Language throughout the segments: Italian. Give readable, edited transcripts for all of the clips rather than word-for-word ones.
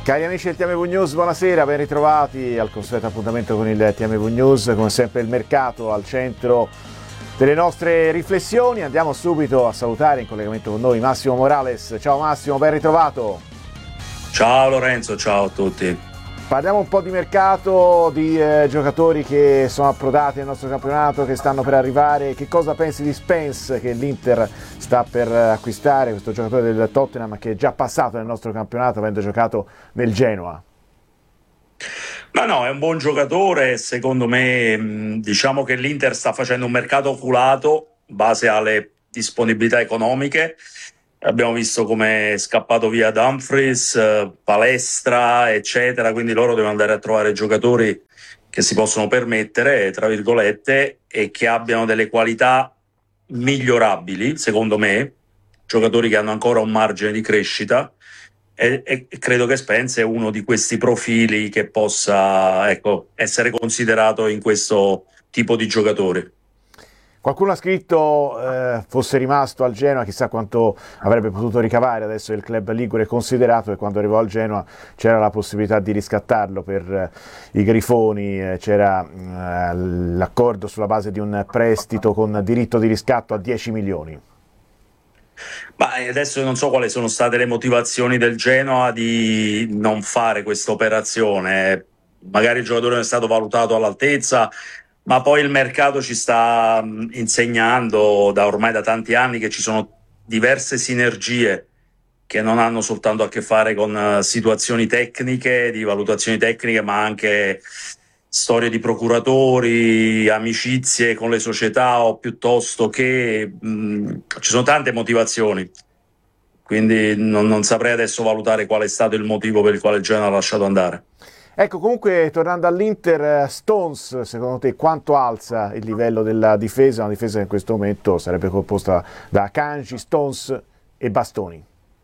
Cari amici del TMV News, buonasera, ben ritrovati al consueto appuntamento con il TMV News, come sempre il mercato al centro delle nostre riflessioni. Andiamo subito a salutare in collegamento con noi Massimo Morales. Ciao Massimo, ben ritrovato. Ciao Lorenzo, ciao a tutti. Parliamo un po' di mercato, di giocatori che sono approdati nel nostro campionato, che stanno per arrivare. Che cosa pensi di Spence, che l'Inter sta per acquistare, questo giocatore del Tottenham che è già passato nel nostro campionato avendo giocato nel Genoa? Ma no, è un buon giocatore, secondo me diciamo che l'Inter sta facendo un mercato oculato in base alle disponibilità economiche. Abbiamo visto come è scappato via Dumfries, Palestra, eccetera, quindi loro devono andare a trovare giocatori che si possono permettere, tra virgolette, e che abbiano delle qualità migliorabili, secondo me, giocatori che hanno ancora un margine di crescita. E credo che Spence è uno di questi profili che possa, ecco, essere considerato in questo tipo di giocatore. Qualcuno ha scritto fosse rimasto al Genoa chissà quanto avrebbe potuto ricavare. Adesso il club ligure è considerato e quando arrivò al Genoa c'era la possibilità di riscattarlo per i Grifoni, c'era l'accordo sulla base di un prestito con diritto di riscatto a 10 milioni. Ma adesso non so quali sono state le motivazioni del Genoa di non fare questa operazione. Magari il giocatore non è stato valutato all'altezza, ma poi il mercato ci sta insegnando ormai da tanti anni che ci sono diverse sinergie che non hanno soltanto a che fare con situazioni tecniche, di valutazioni tecniche, ma anche storie di procuratori, amicizie con le società o piuttosto che ci sono tante motivazioni. Quindi non saprei adesso valutare qual è stato il motivo per il quale il Genoa ha lasciato andare. Ecco, comunque tornando all'Inter, Stones, secondo te quanto alza il livello della difesa? Una difesa che in questo momento sarebbe composta da Kanji, Stones e Bastoni.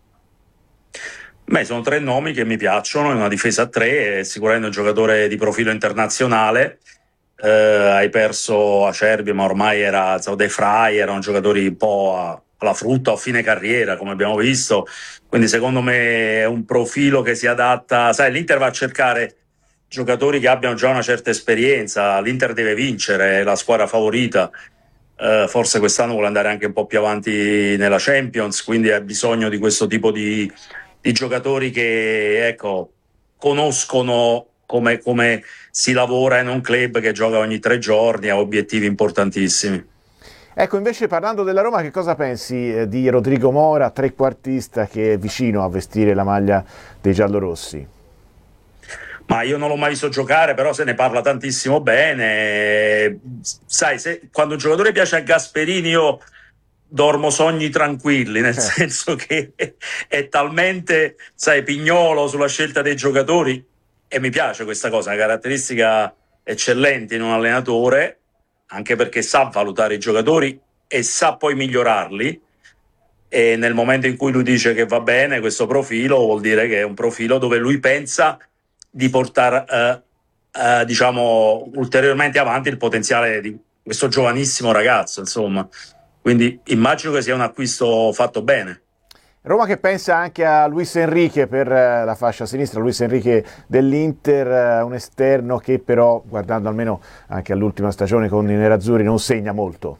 Beh, sono tre nomi che mi piacciono, è una difesa a tre, è sicuramente un giocatore di profilo internazionale. Hai perso Acerbi, ma ormai era De Vrij, erano giocatori un po' alla frutta o fine carriera, come abbiamo visto. Quindi secondo me è un profilo che si adatta. Sai, l'Inter va a cercare giocatori che abbiano già una certa esperienza. L'Inter deve vincere, è la squadra favorita. Forse quest'anno vuole andare anche un po' più avanti nella Champions, quindi ha bisogno di questo tipo di giocatori che, ecco, conoscono come si lavora in un club che gioca ogni 3 giorni, ha obiettivi importantissimi. Ecco, invece parlando della Roma, che cosa pensi di Rodrigo Mora, trequartista che è vicino a vestire la maglia dei giallorossi? Ma io non l'ho mai visto giocare, però se ne parla tantissimo bene. Sai, quando un giocatore piace a Gasperini, io dormo sogni tranquilli, nel senso che è talmente, sai, pignolo sulla scelta dei giocatori, e mi piace questa cosa, una caratteristica eccellente in un allenatore, anche perché sa valutare i giocatori e sa poi migliorarli. E nel momento in cui lui dice che va bene questo profilo, vuol dire che è un profilo dove lui pensa di portare diciamo ulteriormente avanti il potenziale di questo giovanissimo ragazzo, insomma. Quindi immagino che sia un acquisto fatto bene. Roma che pensa anche a Luis Enrique per la fascia sinistra, Luis Enrique dell'Inter, un esterno che però, guardando almeno anche all'ultima stagione con i nerazzurri, non segna molto.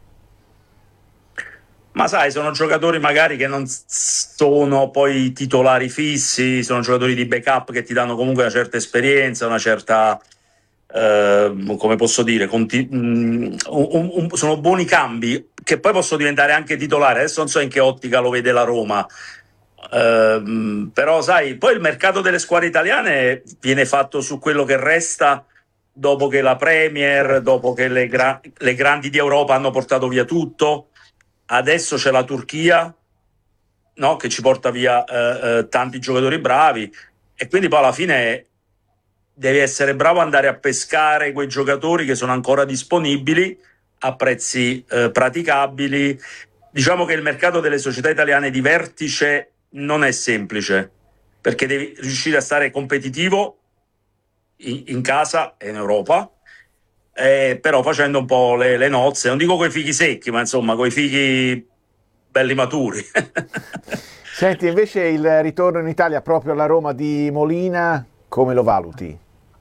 Ma sai, sono giocatori magari che non sono poi titolari fissi, sono giocatori di backup che ti danno comunque una certa esperienza, una certa, come posso dire, sono buoni cambi che poi possono diventare anche titolari. Adesso non so in che ottica lo vede la Roma, però sai, poi il mercato delle squadre italiane viene fatto su quello che resta dopo che la Premier, dopo che le grandi di Europa hanno portato via tutto. Adesso c'è la Turchia, no, che ci porta via tanti giocatori bravi, e quindi poi alla fine devi essere bravo ad andare a pescare quei giocatori che sono ancora disponibili a prezzi praticabili. Diciamo che il mercato delle società italiane di vertice non è semplice, perché devi riuscire a stare competitivo in casa e in Europa, però facendo un po' le nozze, non dico coi fichi secchi, ma insomma coi fichi belli maturi. Senti, invece il ritorno in Italia proprio alla Roma di Molina, come lo valuti?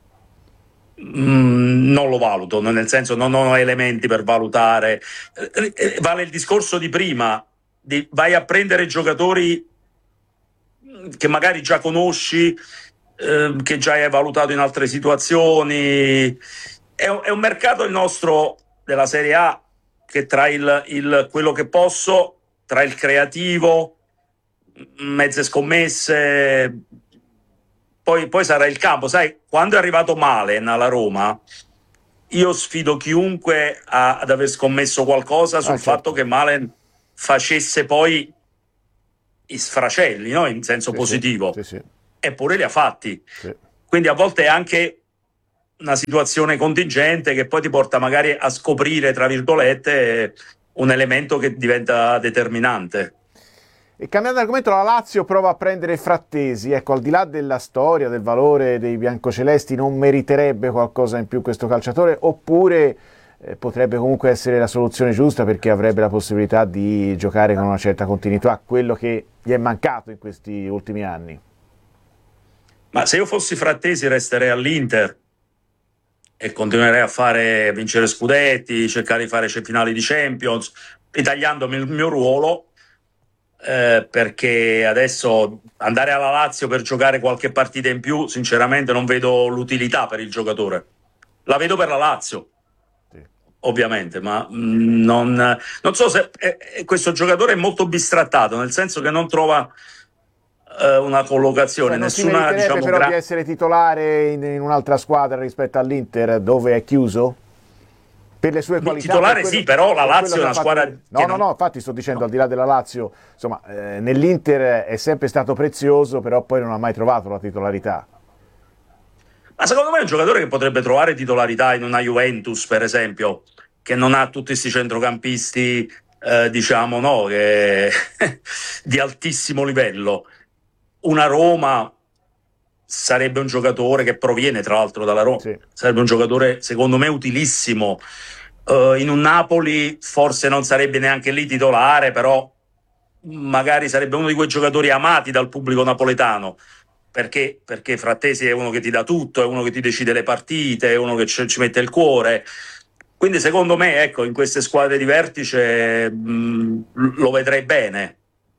Non lo valuto, nel senso non ho elementi per valutare. Vale il discorso di prima, vai a prendere giocatori che magari già conosci, che già hai valutato in altre situazioni. È un mercato il nostro della Serie A che tra quello che posso, tra il creativo, mezze scommesse, poi sarà il campo. Sai, quando è arrivato Malen alla Roma, io sfido chiunque ad aver scommesso qualcosa sul fatto che Malen facesse poi i sfracelli, no? In senso positivo. Sì. Eppure li ha fatti. Sì. Quindi a volte è anche una situazione contingente che poi ti porta magari a scoprire, tra virgolette, un elemento che diventa determinante. E cambiando argomento, la Lazio prova a prendere Frattesi. Ecco, al di là della storia, del valore dei biancocelesti, non meriterebbe qualcosa in più questo calciatore? Oppure potrebbe comunque essere la soluzione giusta perché avrebbe la possibilità di giocare con una certa continuità, quello che gli è mancato in questi ultimi anni? Ma se io fossi Frattesi resterei all'Inter e continuerei a vincere scudetti, cercare di fare finali di Champions, ritagliandomi il mio ruolo, perché adesso andare alla Lazio per giocare qualche partita in più, sinceramente non vedo l'utilità per il giocatore. La vedo per la Lazio, ovviamente, ma non so se questo giocatore è molto bistrattato, nel senso che non trova una collocazione, non nessuna, si meriterebbe diciamo, però di essere titolare in un'altra squadra rispetto all'Inter dove è chiuso? Per le sue qualità. Titolare quello, sì, però la Lazio è una squadra... No, infatti sto dicendo, al di là della Lazio, insomma, nell'Inter è sempre stato prezioso, però poi non ha mai trovato la titolarità. Ma secondo me è un giocatore che potrebbe trovare titolarità in una Juventus, per esempio, che non ha tutti questi centrocampisti, diciamo, no, di altissimo livello. Una Roma sarebbe un giocatore che proviene tra l'altro dalla Roma, sì. Sarebbe un giocatore secondo me utilissimo. In un Napoli forse non sarebbe neanche lì titolare, però magari sarebbe uno di quei giocatori amati dal pubblico napoletano, perché Frattesi è uno che ti dà tutto, è uno che ti decide le partite, è uno che ci mette il cuore. Quindi secondo me, ecco, in queste squadre di vertice lo vedrei bene,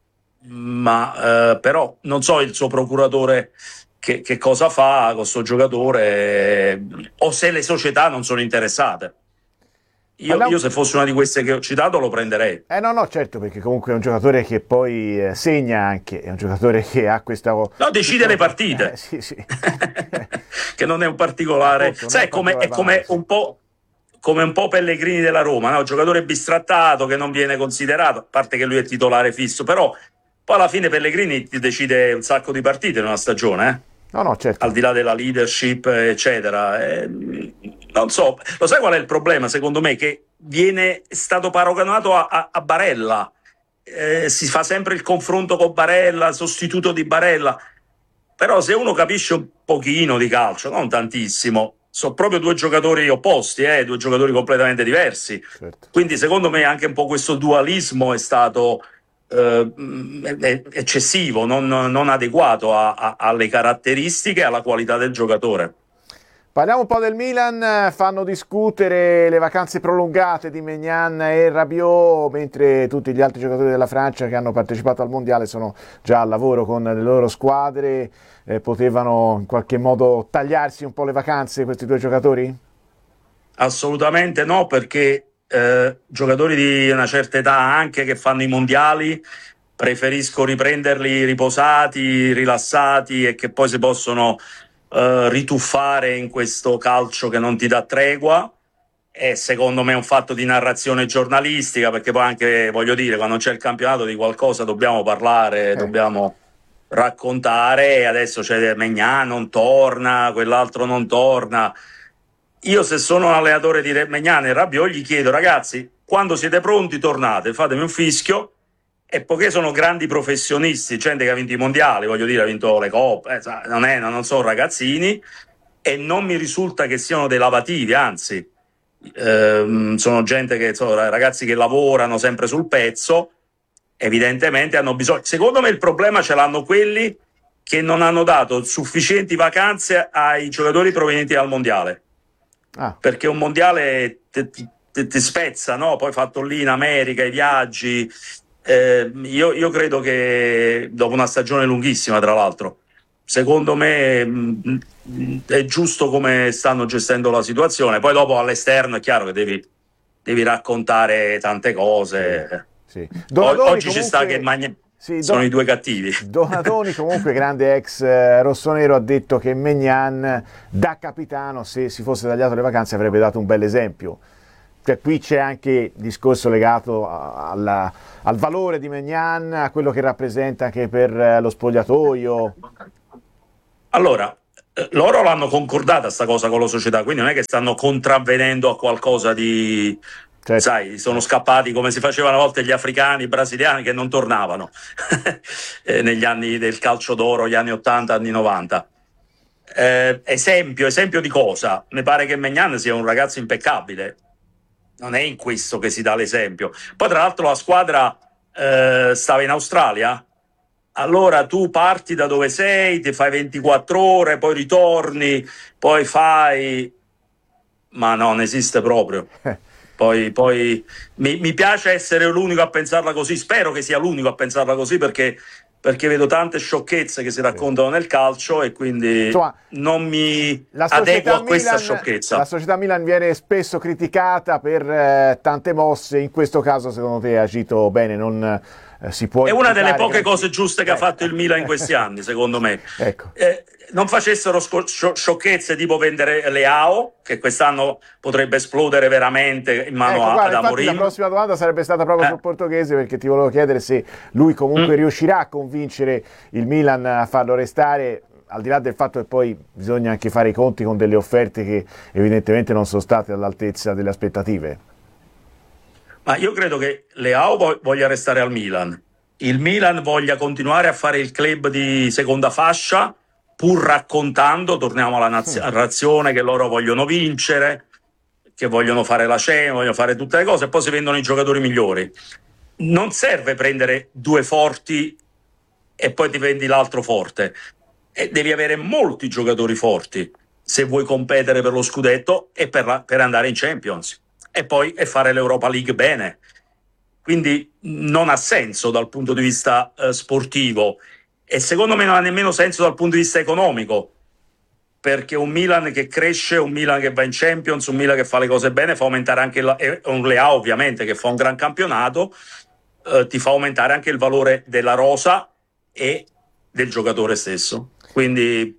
ma però non so il suo procuratore che cosa fa con questo giocatore, o se le società non sono interessate. Io se fosse una di queste che ho citato lo prenderei. No, certo, perché comunque è un giocatore che poi segna anche, è un giocatore che ha questa... No, decide le partite. Sì. Che non è un particolare... Appunto, sai, è come un po' Pellegrini della Roma, no? Un giocatore bistrattato che non viene considerato, a parte che lui è titolare fisso, però poi alla fine Pellegrini ti decide un sacco di partite in una stagione, No, certo. Al di là della leadership, eccetera. Non so, lo sai qual è il problema, secondo me? Che è stato paragonato a Barella. Si fa sempre il confronto con Barella, sostituto di Barella. Però se uno capisce un pochino di calcio, non tantissimo, sono proprio due giocatori opposti, due giocatori completamente diversi. Certo. Quindi secondo me anche un po' questo dualismo è stato eccessivo, non adeguato alle caratteristiche e alla qualità del giocatore. Parliamo un po' del Milan. Fanno discutere le vacanze prolungate di Maignan e Rabiot, mentre tutti gli altri giocatori della Francia che hanno partecipato al Mondiale sono già al lavoro con le loro squadre. Potevano in qualche modo tagliarsi un po' le vacanze questi due giocatori? Assolutamente no, perché giocatori di una certa età anche che fanno i mondiali preferisco riprenderli riposati, rilassati e che poi si possono rituffare in questo calcio che non ti dà tregua. E secondo me è un fatto di narrazione giornalistica, perché poi anche, voglio dire, quando c'è il campionato di qualcosa dobbiamo parlare, dobbiamo raccontare, e adesso c'è Maignan non torna, quell'altro non torna. Io se sono un allenatore di Maignan e Rabiot gli chiedo: ragazzi, quando siete pronti tornate, fatemi un fischio, e poiché sono grandi professionisti, gente che ha vinto i mondiali, voglio dire, ha vinto le coppe, non sono ragazzini, e non mi risulta che siano dei lavativi, anzi sono gente che ragazzi che lavorano sempre sul pezzo. evidentemente hanno bisogno. Secondo me il problema ce l'hanno quelli che non hanno dato sufficienti vacanze ai giocatori provenienti dal mondiale. Perché un mondiale ti spezza, no? Poi fatto lì in America, i viaggi. Io credo che dopo una stagione lunghissima, tra l'altro, secondo me è giusto come stanno gestendo la situazione. Poi dopo all'esterno è chiaro che devi raccontare tante cose. Sì. Oggi comunque, ci sta che sono i due cattivi. Donatoni, comunque grande ex rossonero, ha detto che Maignan da capitano, se si fosse tagliato le vacanze, avrebbe dato un bel esempio. Cioè, qui c'è anche il discorso legato al valore di Maignan, a quello che rappresenta anche per lo spogliatoio. Allora, loro l'hanno concordata sta cosa con la società, quindi non è che stanno contravvenendo a qualcosa di... Certo. Sai, sono scappati come si facevano a volte gli africani, i brasiliani che non tornavano negli anni del calcio d'oro, gli anni 80, anni 90. Esempio di cosa? Mi pare che Maignan sia un ragazzo impeccabile. Non è in questo che si dà l'esempio. Poi tra l'altro la squadra stava in Australia, allora tu parti da dove sei, ti fai 24 ore, poi ritorni, poi fai... Ma non esiste proprio. Poi mi piace essere l'unico a pensarla così, spero che sia l'unico a pensarla così, perché vedo tante sciocchezze che si raccontano nel calcio e quindi insomma, non mi adeguo a questa sciocchezza. La società Milan viene spesso criticata per tante mosse, in questo caso secondo te ha agito bene, non si può... È una delle poche cose giuste che ha fatto il Milan in questi anni, secondo me. Ecco. Non facessero sciocchezze tipo vendere Leao, che quest'anno potrebbe esplodere veramente in mano ad Amorim. La prossima domanda sarebbe stata proprio sul portoghese, perché ti volevo chiedere se lui comunque riuscirà a convincere il Milan a farlo restare, al di là del fatto che poi bisogna anche fare i conti con delle offerte che evidentemente non sono state all'altezza delle aspettative. Ma io credo che Leao voglia restare al Milan, il Milan voglia continuare a fare il club di seconda fascia, pur raccontando, torniamo alla narrazione, che loro vogliono vincere, che vogliono fare la cena, vogliono fare tutte le cose, e poi si vendono i giocatori migliori. Non serve prendere due forti e poi ti vendi l'altro forte. E devi avere molti giocatori forti se vuoi competere per lo scudetto e per andare in Champions. E poi fare l'Europa League bene. Quindi non ha senso dal punto di vista sportivo. E secondo me non ha nemmeno senso dal punto di vista economico, perché un Milan che cresce, un Milan che va in Champions, un Milan che fa le cose bene fa aumentare anche un Leao ovviamente che fa un gran campionato, ti fa aumentare anche il valore della rosa e del giocatore stesso. Quindi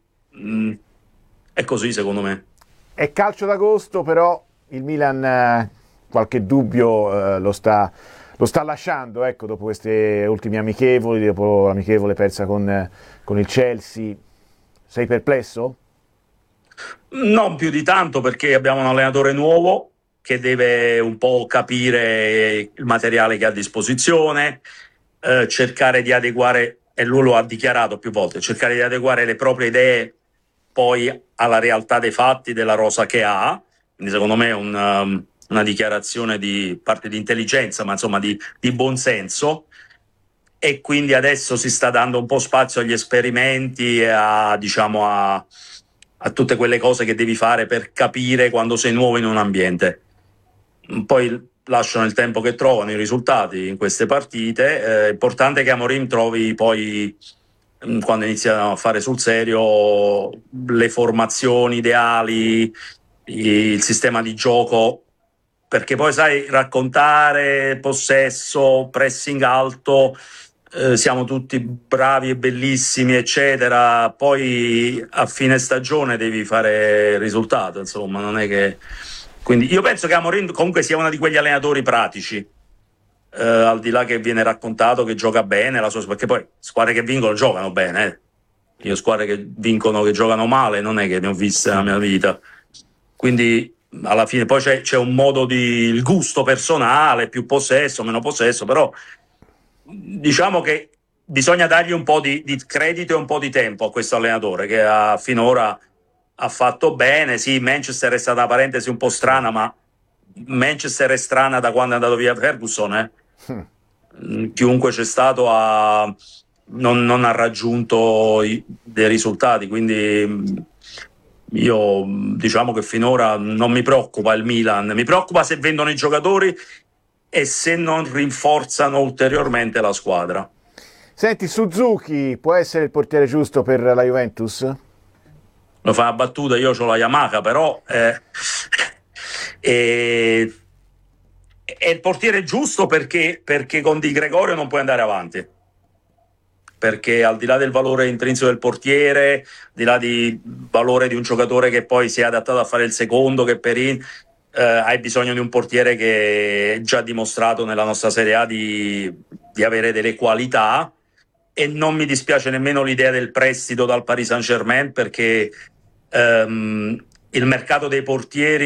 è così secondo me. È calcio d'agosto, però il Milan qualche dubbio lo sta lasciando, ecco, dopo queste ultime amichevoli, dopo l'amichevole persa con il Chelsea. Sei perplesso? Non più di tanto, perché abbiamo un allenatore nuovo che deve un po' capire il materiale che ha a disposizione, cercare di adeguare, e lui lo ha dichiarato più volte, cercare di adeguare le proprie idee poi alla realtà dei fatti della rosa che ha. Quindi secondo me è una dichiarazione di parte di intelligenza, ma insomma di buonsenso, e quindi adesso si sta dando un po' spazio agli esperimenti e a tutte quelle cose che devi fare per capire quando sei nuovo in un ambiente. Poi lasciano il tempo che trovano i risultati in queste partite. È importante che Amorim trovi poi, quando iniziano a fare sul serio, le formazioni ideali, il sistema di gioco, perché poi sai, raccontare possesso, pressing alto, siamo tutti bravi e bellissimi eccetera, poi a fine stagione devi fare risultato, insomma, non è che... Quindi io penso che Amorim comunque sia uno di quegli allenatori pratici, al di là che viene raccontato che gioca bene, perché poi squadre che vincono giocano bene, Io squadre che vincono, che giocano male, non è che ne ho viste nella mia vita. Quindi alla fine poi c'è un modo il gusto personale, più possesso, meno possesso, però diciamo che bisogna dargli un po' di credito e un po' di tempo a questo allenatore, che finora ha fatto bene. Sì, Manchester è stata una parentesi un po' strana, ma Manchester è strana da quando è andato via Ferguson, chiunque c'è stato non ha raggiunto dei risultati, quindi io diciamo che finora non mi preoccupa il Milan, mi preoccupa se vendono i giocatori e se non rinforzano ulteriormente la squadra. Senti, Suzuki può essere il portiere giusto per la Juventus? Lo fa una battuta, io ho la Yamaha, però è il portiere giusto perché con Di Gregorio non puoi andare avanti, perché al di là del valore intrinseco del portiere, al di là del valore di un giocatore che poi si è adattato a fare il secondo, che Perin, hai bisogno di un portiere che è già dimostrato nella nostra Serie A di avere delle qualità, e non mi dispiace nemmeno l'idea del prestito dal Paris Saint-Germain, perché il mercato dei portieri